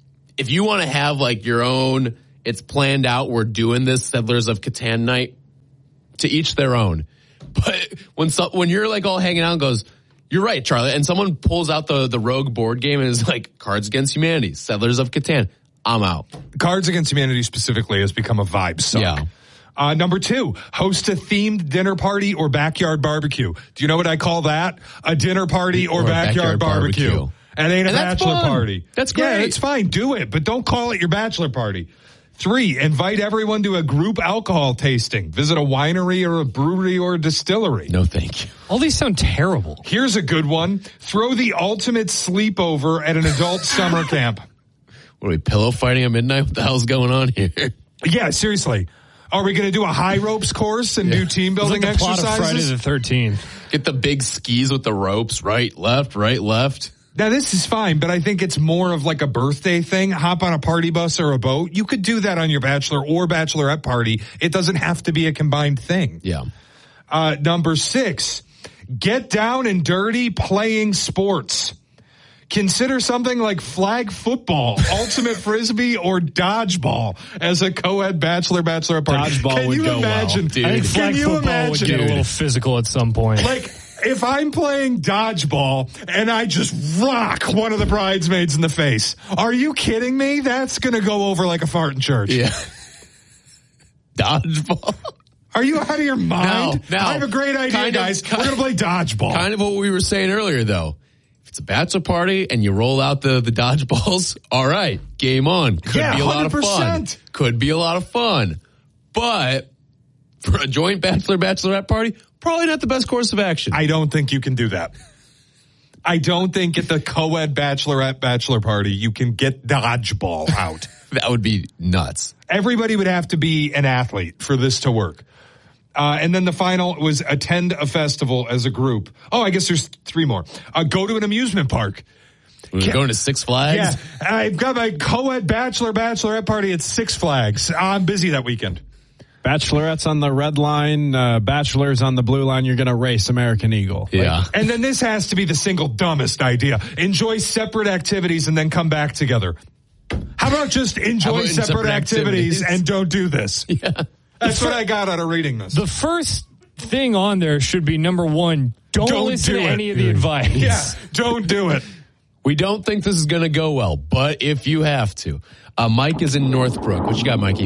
If you want to have like your own, it's planned out, we're doing this Settlers of Catan night, to each their own. But when so, when you're like all hanging out and goes, you're right, Charlie, and someone pulls out the, the Rogue board game and is like, Cards Against Humanity, Settlers of Catan, I'm out. Cards Against Humanity specifically has become a vibe suck. Yeah. Uh, number two, host a themed dinner party or backyard barbecue. Do you know what I call that? A dinner party or, Or backyard, backyard barbecue. barbecue. It ain't a And that's bachelor fun. party. That's Yeah, great. it's fine. Do it, but don't call it your bachelor party. Three, invite everyone to a group alcohol tasting. Visit a winery or a brewery or a distillery. No, thank you. All these sound terrible. Here's a good one. Throw the ultimate sleepover at an adult summer camp. What are we, pillow fighting at midnight? What the hell's going on here? Yeah, seriously. Are we going to do a high ropes course and do team building It's like the plot of Friday exercises? the thirteenth. Get the big skis with the ropes, right, left, right, left. Now, this is fine, but I think it's more of like a birthday thing. Hop on a party bus or a boat. You could do that on your bachelor or bachelorette party. It doesn't have to be a combined thing. Yeah. Uh, number six, get down and dirty playing sports. Consider something like flag football, ultimate frisbee, or dodgeball as a co-ed bachelor bachelorette party. Dodgeball Can would you go imagine? well. Dude. I think Can flag you football imagine? would get a little physical at some point. Like, if I'm playing dodgeball and I just rock one of the bridesmaids in the face, are you kidding me? That's going to go over like a fart in church. Yeah. Dodgeball. Are you out of your mind? No, no. I have a great idea, Kind of- guys. kind- We're going to play dodgeball. Kind of what we were saying earlier, though. If it's a bachelor party and you roll out the, the dodgeballs, all right, game on. Could Yeah, be a lot of one hundred fun. percent. Could be a lot of fun. But for a joint bachelor bachelorette party, probably not the best course of action. I don't think you can do that. I don't think at the co-ed bachelorette bachelor party you can get dodgeball out. That would be nuts. Everybody would have to be an athlete for this to work. Uh, and then the final was attend a festival as a group. Oh, I guess there's three more. Uh, go to an amusement park. We're going to Six Flags? Yeah, I've got my co-ed bachelor bachelorette party at Six Flags. I'm busy that weekend. Bachelorette's on the red line, uh, bachelor's on the blue line. You're going to race American Eagle. Yeah. Like, and then this has to be the single dumbest idea. Enjoy separate activities and then come back together. How about just enjoy about in separate, separate activities, activities? and don't do this? Yeah. That's what I got out of reading this. The first thing on there should be number one, don't, Don't listen do to it. any of the advice. Yeah, don't do it. We don't think this is going to go well, but if you have to. Uh, Mike is in Northbrook. What you got, Mikey?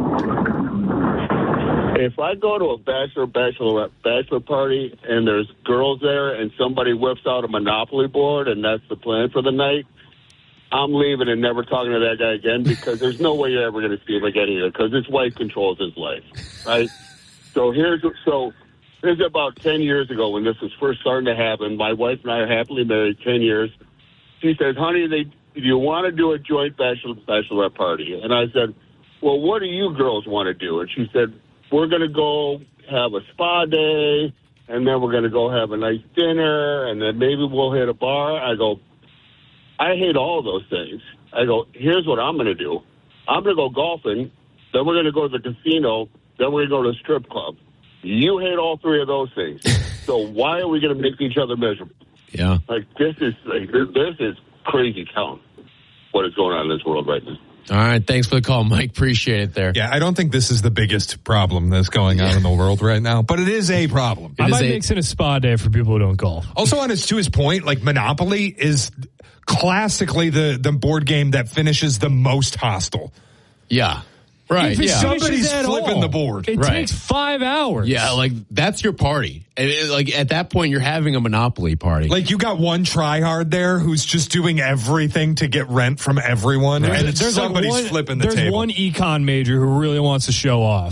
If I go to a bachelor bachelorette bachelor party and there's girls there and somebody whips out a Monopoly board and that's the plan for the night, I'm leaving and never talking to that guy again because there's no way you're ever going to see him again either because his wife controls his life, right? So here's so here's about ten years ago when this was first starting to happen. My wife and I are happily married ten years. She says, "Honey, they do you want to do a joint bachelor bachelorette party?" And I said, "Well, what do you girls want to do?" And she said, "We're going to go have a spa day, and then we're going to go have a nice dinner, and then maybe we'll hit a bar." I go, I hate all of those things. I go, here's what I'm going to do. I'm going to go golfing, then we're going to go to the casino, then we're going to go to a strip club. You hate all three of those things. So why are we going to make each other miserable? Yeah. Like, this is like, this is crazy town, what is going on in this world right now. All right. Thanks for the call, Mike. Appreciate it there. Yeah, I don't think this is the biggest problem that's going on in the world right now, but it is a problem. I might mix in a spa day for people who don't golf. Also, on his to his point, like Monopoly is classically the the board game that finishes the most hostile. Yeah. Right, If it yeah. finishes Somebody's at flipping all, the board. It Right. takes five hours. Yeah, like that's your party. And it- like at that point, you're having a Monopoly party. Like you got one tryhard there who's just doing everything to get rent from everyone, There's, and there's like somebody's one, flipping the there's table. one econ major who really wants to show off.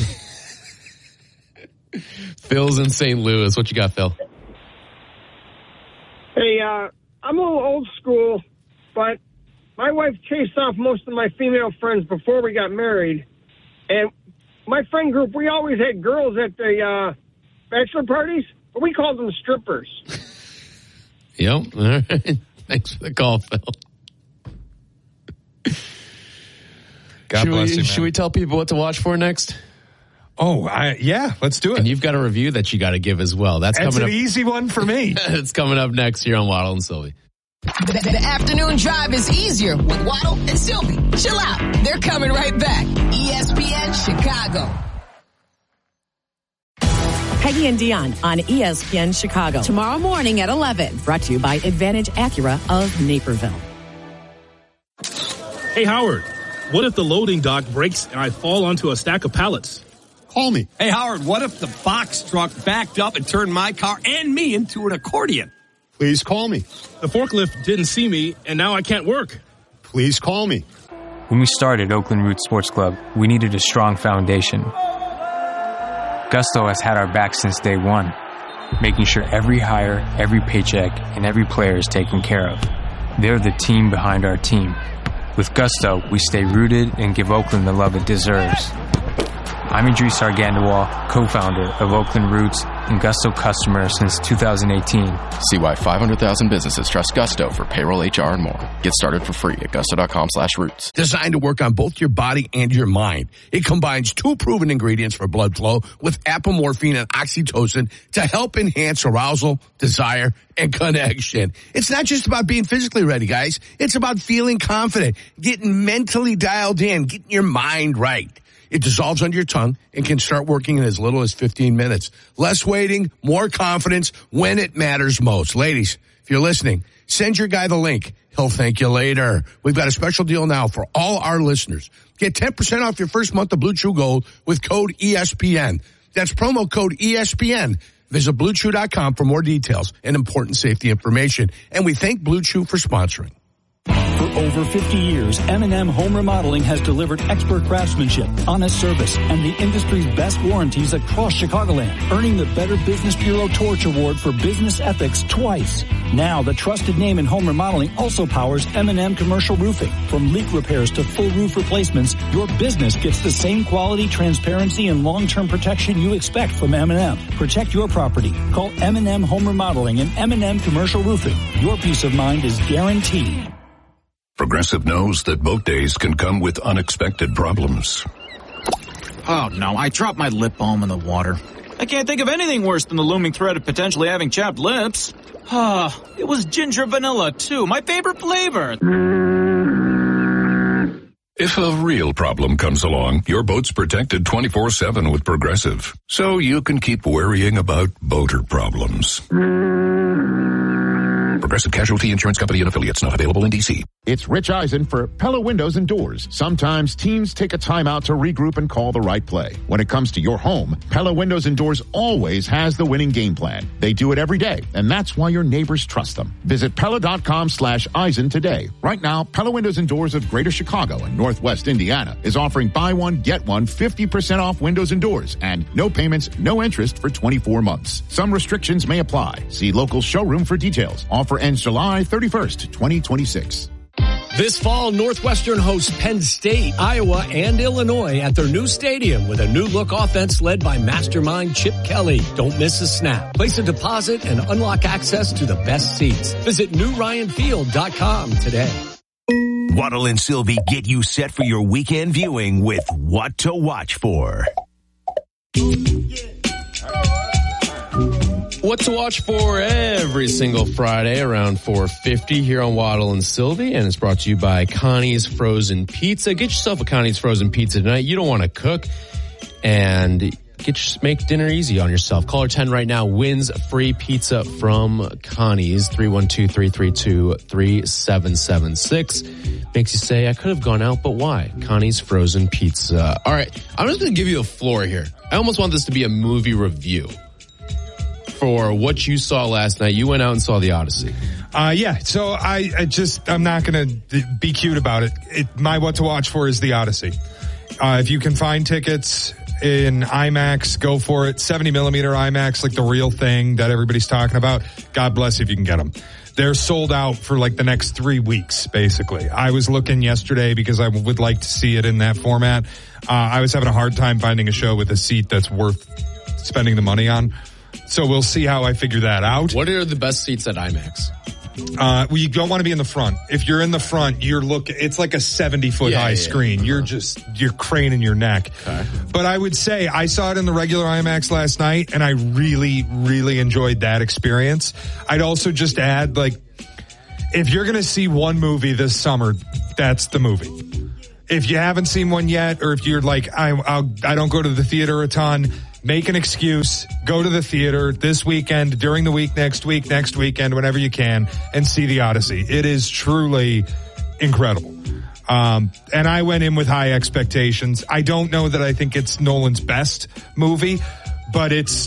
Phil's in Saint Louis. What you got, Phil? Hey, uh, I'm a little old school, but my wife chased off most of my female friends before we got married. And my friend group, we always had girls at the uh, bachelor parties, but we called them strippers. Yep. All right. Thanks for the call, Phil. God should bless we, you, man. Should we tell people what to watch for next? Oh, I, yeah, let's do it. And you've got a review that you got to give as well. That's It's coming an up. easy one for me. It's coming up next here on Waddle and Sylvie. The, the afternoon drive is easier with Waddle and Sylvie. Chill out. They're coming right back. E S P N Chicago. Peggy and Dion on E S P N Chicago. Tomorrow morning at eleven. Brought to you by Advantage Acura of Naperville. Hey, Howard, what if the loading dock breaks and I fall onto a stack of pallets? Call me. Hey, Howard, what if the box truck backed up and turned my car and me into an accordion? Please call me. The forklift didn't see me, and now I can't work. Please call me. When we started Oakland Roots Sports Club, we needed a strong foundation. Gusto has had our back since day one, making sure every hire, every paycheck, and every player is taken care of. They're the team behind our team. With Gusto, we stay rooted and give Oakland the love it deserves. I'm Idris Argandawal, co-founder of Oakland Roots and Gusto customer since two thousand eighteen. See why five hundred thousand businesses trust Gusto for payroll, H R, and more. Get started for free at gusto.com slash roots. Designed to work on both your body and your mind. It combines two proven ingredients for blood flow with apomorphine and oxytocin to help enhance arousal, desire, and connection. It's not just about being physically ready, guys. It's about feeling confident, getting mentally dialed in, getting your mind right. It dissolves under your tongue and can start working in as little as fifteen minutes. Less waiting, more confidence when it matters most. Ladies, if you're listening, send your guy the link. He'll thank you later. We've got a special deal now for all our listeners. Get ten percent off your first month of Blue Chew Gold with code E S P N. That's promo code E S P N. Visit blue chew dot com for more details and important safety information. And we thank Blue Chew for sponsoring. For over fifty years, M and M Home Remodeling has delivered expert craftsmanship, honest service, and the industry's best warranties across Chicagoland, earning the Better Business Bureau Torch Award for business ethics twice. Now, the trusted name in home remodeling also powers M and M Commercial Roofing. From leak repairs to full roof replacements, your business gets the same quality, transparency, and long-term protection you expect from M and M. Protect your property. Call M and M Home Remodeling and M and M Commercial Roofing. Your peace of mind is guaranteed. Progressive knows that boat days can come with unexpected problems. Oh, no, I dropped my lip balm in the water. I can't think of anything worse than the looming threat of potentially having chapped lips. Ah, it was ginger vanilla, too, my favorite flavor. If a real problem comes along, your boat's protected twenty-four seven with Progressive, so you can keep worrying about boater problems. Progressive Casualty Insurance Company and affiliates, not available in D C. It's Rich Eisen for Pella Windows and Doors. Sometimes teams take a timeout to regroup and call the right play. When it comes to your home, Pella Windows and Doors always has the winning game plan. They do it every day, and that's why your neighbors trust them. Visit Pella.com slash Eisen today. Right now, Pella Windows and Doors of Greater Chicago and Northwest Indiana is offering buy one, get one fifty percent off windows and doors and no payments, no interest for twenty-four months. Some restrictions may apply. See local showroom for details. Offer ends July thirty-first, twenty twenty-six. This fall, Northwestern hosts Penn State, Iowa, and Illinois at their new stadium with a new look offense led by mastermind Chip Kelly. Don't miss a snap. Place a deposit and unlock access to the best seats. Visit new ryan field dot com today. Waddle and Sylvie get you set for your weekend viewing with What to Watch For. What to watch for every single Friday around four fifty here on Waddle and Sylvie, and it's brought to you by Connie's Frozen Pizza. Get yourself a Connie's Frozen Pizza tonight. You don't want to cook, and get your, make dinner easy on yourself. Caller ten right now wins free pizza from Connie's, three one two, three three two, three seven seven six. Makes you say, I could have gone out, but why? Connie's Frozen Pizza. All right, I'm just going to give you the floor here. I almost want this to be a movie review for what you saw last night. You went out and saw The Odyssey. Uh, yeah, so I, I just, I'm not going to be cute about it. it. My what to watch for is The Odyssey. Uh, if you can find tickets in IMAX, go for it. seventy millimeter IMAX, like the real thing that everybody's talking about. God bless if you can get them. They're sold out for like the next three weeks, basically. I was looking yesterday because I would like to see it in that format. Uh, I was having a hard time finding a show with a seat that's worth spending the money on. So we'll see how I figure that out. What are the best seats at IMAX? Uh, well, you don't want to be in the front. If you're in the front, you're looking, it's like a seventy foot Yeah, high yeah, screen. yeah. You're just, you're craning your neck. Okay. But I would say I saw it in the regular IMAX last night and I really, really enjoyed that experience. I'd also just add, like, if you're going to see one movie this summer, that's the movie. If you haven't seen one yet, or if you're like, I, I'll, I don't go to the theater a ton, make an excuse, go to the theater this weekend, during the week, next week, next weekend, whenever you can, and see The Odyssey. It is truly incredible. Um, and I went in with high expectations. I don't know that I think it's Nolan's best movie, but it's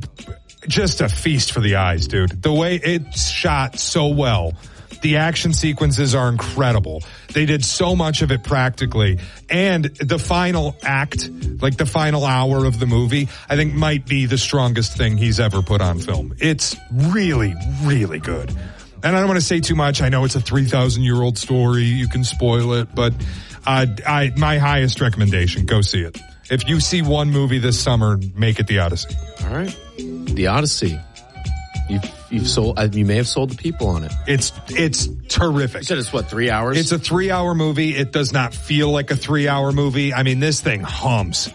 just a feast for the eyes, dude. The way it's shot so well. The action sequences are incredible. They did so much of it practically. And the final act, like the final hour of the movie, I think might be the strongest thing he's ever put on film. It's really, really good. And I don't want to say too much. I know it's a three thousand year old story. You can spoil it, but uh, I, my highest recommendation, go see it. If you see one movie this summer, make it The Odyssey. All right. The Odyssey. You've, you've sold, uh, you may have sold the people on it. It's, it's terrific. You said it's what, three hours? It's a three hour movie. It does not feel like a three hour movie. I mean, this thing hums.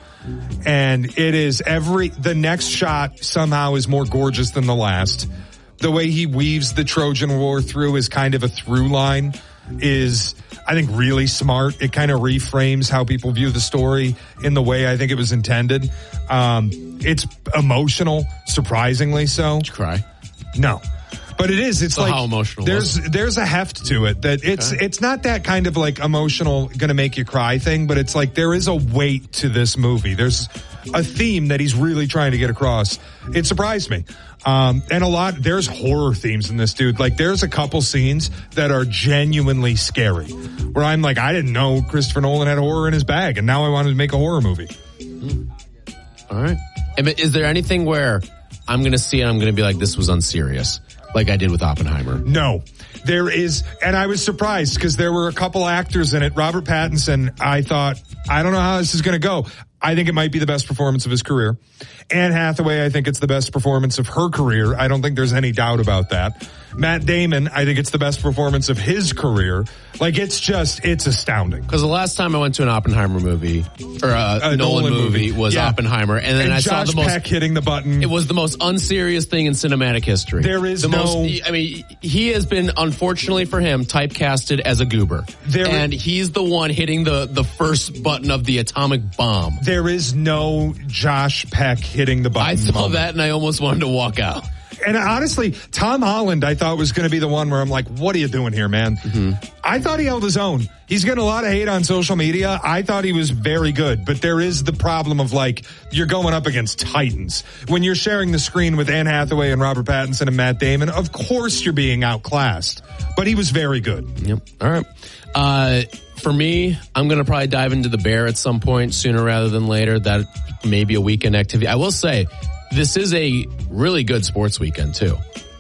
And it is every, the next shot somehow is more gorgeous than the last. The way he weaves the Trojan War through is kind of a through line is, I think, really smart. It kind of reframes how people view the story in the way I think it was intended. Um, it's emotional, surprisingly so. Did you cry? No. But it is. It's so like how emotional there's was it? there's a heft to it that it's Okay. it's not that kind of like emotional going to make you cry thing, but it's like there is a weight to this movie. There's a theme that he's really trying to get across. It surprised me. Um, and a lot, there's horror themes in this, dude. Like there's a couple scenes that are genuinely scary where I'm like, I didn't know Christopher Nolan had horror in his bag and now I wanted to make a horror movie. Mm. All right. And Is there anything where I'm going to see it, I'm going to be like, this was unserious, like I did with Oppenheimer? No. There is, and I was surprised because there were a couple actors in it. Robert Pattinson, I thought, I don't know how this is going to go. I think it might be the best performance of his career. Anne Hathaway, I think it's the best performance of her career. I don't think there's any doubt about that. Matt Damon, I think it's the best performance of his career. Like, it's just, it's astounding. Because the last time I went to an Oppenheimer movie, or a, A Nolan, Nolan movie, movie. was Yeah. Oppenheimer. And then And I Josh saw the most, Peck hitting the button. It was the most unserious thing in cinematic history. There is the no- most, I mean, he has been, unfortunately for him, typecasted as a goober. There- and he's the one hitting the, the first button of the atomic bomb. There is no Josh Peck hitting the button. I saw moment. that and I almost wanted to walk out. And honestly, Tom Holland, I thought was going to be the one where I'm like, what are you doing here, man? Mm-hmm. I thought he held his own. He's getting a lot of hate on social media. I thought he was very good, but there is the problem of like, you're going up against titans. When you're sharing the screen with Anne Hathaway and Robert Pattinson and Matt Damon, of course you're being outclassed, but he was very good. Yep. All right. Uh, for me, I'm going to probably dive into The Bear at some point sooner rather than later. That may be a weekend activity. I will say, this is a really good sports weekend, too.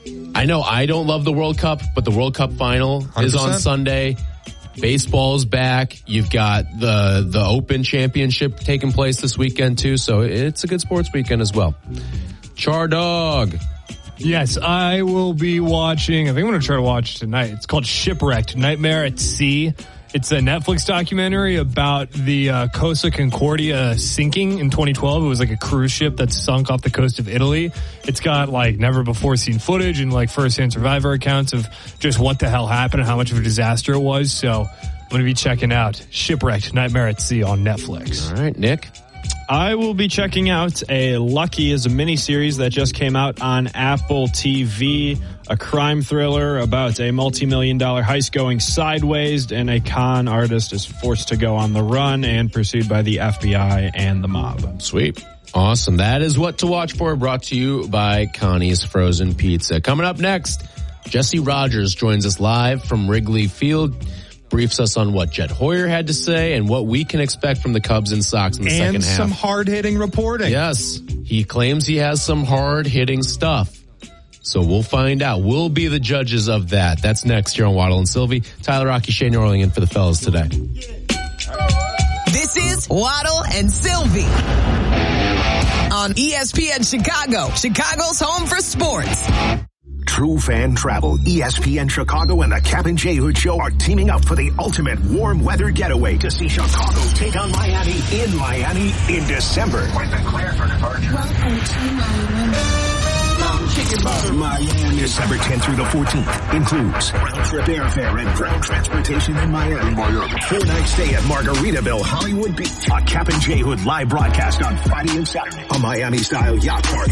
I know I don't love the World Cup, but the World Cup final one hundred percent is on Sunday. Baseball's back. You've got the the Open Championship taking place this weekend, too. So it's a good sports weekend as well. Char Dog. Yes, I will be watching, I think I'm going to try to watch tonight. It's called Shipwrecked, Nightmare at Sea. It's a Netflix documentary about the uh, Costa Concordia sinking in twenty twelve. It was like a cruise ship that sunk off the coast of Italy. It's got like never before seen footage and like first-hand survivor accounts of just what the hell happened and how much of a disaster it was. So I'm going to be checking out Shipwrecked, Nightmare at Sea on Netflix. All right, Nick. I will be checking out a Lucky is a miniseries that just came out on Apple T V, a crime thriller about a multi-million dollar heist going sideways, and a con artist is forced to go on the run and pursued by the F B I and the mob. Sweet. Awesome. That is what to watch for, brought to you by Connie's Frozen Pizza. Coming up next, Jesse Rogers joins us live from Wrigley Field, briefs us on what Jed Hoyer had to say and what we can expect from the Cubs and Sox in the and second half. And some hard-hitting reporting. Yes. He claims he has some hard-hitting stuff. So we'll find out. We'll be the judges of that. That's next here on Waddle and Sylvie. Tyler Rocky, Shane Norling in for the fellas today. This is Waddle and Sylvie on E S P N Chicago, Chicago's home for sports. True Fan Travel, E S P N Chicago, and the Captain J Hood Show are teaming up for the ultimate warm weather getaway to see Chicago take on Miami in Miami in December. Welcome to Miami. Miami, December tenth through the fourteenth, includes round-trip airfare and ground transportation in Miami. Miami. Four-night stay at Margaritaville, Hollywood Beach. A Captain J Hood live broadcast on Friday and Saturday. A Miami-style yacht party